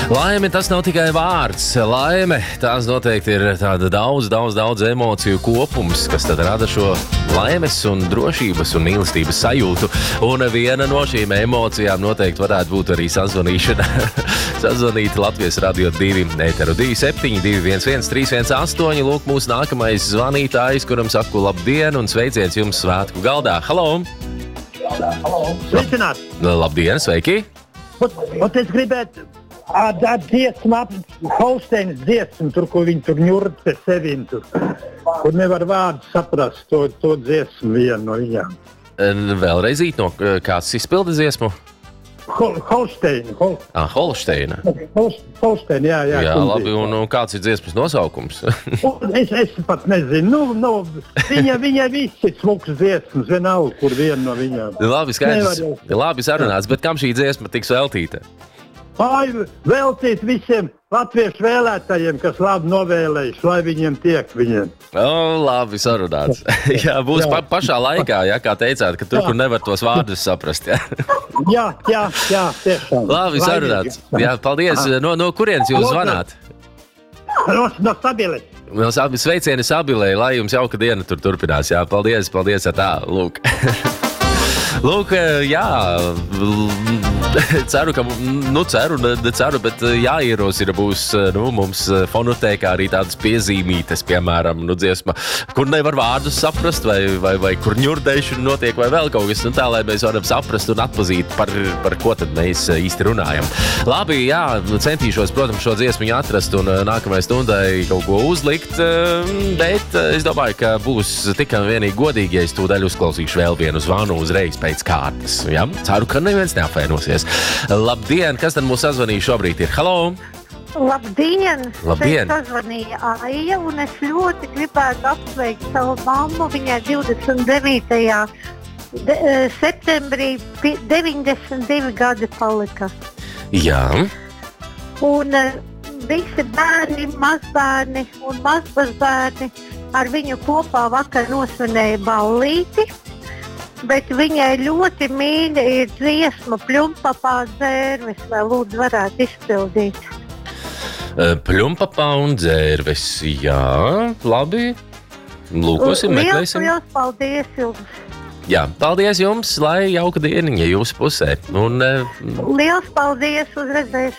Laime tas nav tikai vārds. Laime tās noteikti ir tāda daudz emociju kopums, kas tad rada šo laimes un drošības un mīlestības sajūtu. Un viena no šīm emocijām noteikti varētu būt arī sazvanīšana. Sazvanīt Latvijas Radio 2 ēteru 2721 318. Lūk, mūsu nākamais zvanītājs, kuram saku labdien un sveiciens jums svētku galdā. Halo! Sveicināt! Labdien, sveiki! Ot es gribētu ar dziesmu, Holsteinas dziesmu, tur, ko viņi tur ņurd pie sevim, tur, kur nevar vārdu saprast to dziesmu vienu no viņām. Vēlreiz no kāds izpilda dziesmu? Holsteina. Holsteina. Holsteina, jā. Jā, labi, un kāds ir dziesmas nosaukums? Es pat nezinu. Viņa viss ir smuks dziesmas, vienalga, kur viena no viņām. Labi, skaidrs. Labi sarunāts, bet kam šī dziesma tiks veltīta? Veltīt visiem latviešu vēlētājiem, kas labi novēlējuši, lai viņiem tiek viņiem. Labi sarunāts. Jā, būs pašā laikā, ja, kā teicāt, ka tur, kur nevar tos vārdus saprast. Ja. Jā, tiešām. Labi sarunāts. Jā, paldies. No kurienes jūs zvanāt? No Sabiles. Sveicieni Sabilei, lai jums jauka diena tur turpinās. Jā, paldies ar tā. Lūk. Lūk, jā, ceru, bet jāierosina būs mums fonotēkā arī tādas piezīmītes, piemēram, dziesma, kur nevar vārdus saprast, vai kur ņurdēšana notiek, vai vēl kaut kas, tā, lai mēs varam saprast un atpazīt, par ko tad mēs īsti runājam. Labi, jā, centīšos, protams, šo dziesmu atrast un nākamajai stundai kaut ko uzlikt, bet es domāju, ka būs tikai vienīgi godīgi, ja es tūdaļ uzklausīšu vēl vienu zvanu uzreiz pēc kārtas. Ja? Ceru, ka neviens neapvainosies. Labdien, kas tad mūs sazvanīja šobrīd ir? Halo! Labdien! Labdien! Es sazvanīju Aija un es ļoti gribētu apsveikt savu mammu. Viņai 29. Septembrī 92 gadi palika. Jā. Un visi bērni, mazbērni un mazbērni ar viņu kopā vakar nosvinēja ballīti. Bet viņai ļoti mīļa ir dziesma Pļumpapā dzērves, vai lūdzu varētu izpildīt. Pļumpapā un dzērves, jā, labi. Lūkosim, meklēsim. Liels paldies jums. Jā, paldies jums, lai jauka dieniņa jūsu pusē. Un, liels paldies, uz redzēšanu.